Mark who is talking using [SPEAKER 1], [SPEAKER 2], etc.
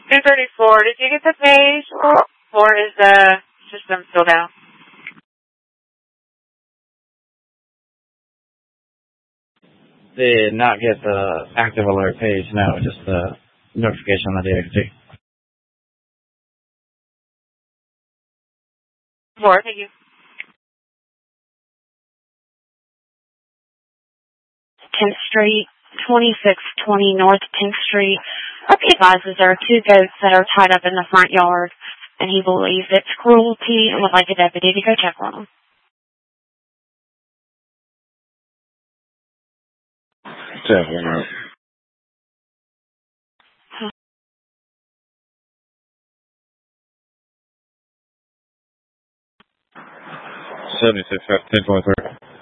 [SPEAKER 1] 234. Did you get the page, or is the system still down?
[SPEAKER 2] Did not get the active alert page, no, just the notification on the DXT.
[SPEAKER 1] 4, thank you.
[SPEAKER 3] 10th Street, 2620 North 10th Street. He advises there are 2 goats that are tied up in the front yard, and he believes it's cruelty and would like a deputy to go check on them.
[SPEAKER 4] Definitely not. $76, 1023.